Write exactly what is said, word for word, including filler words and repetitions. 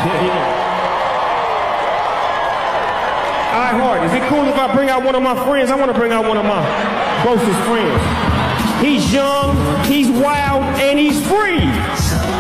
Yeah, yeah. All right, Hart, is it cool if I bring out one of my friends? I want to bring out one of my closest friends. He's young, he's wild, and he's free.